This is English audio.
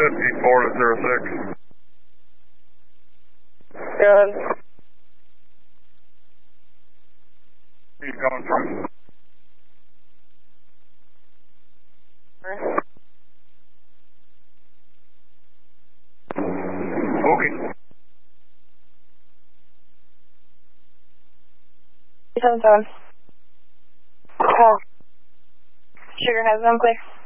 5406. Good. Where you coming from? Okay. 377. Sugar has them, clear.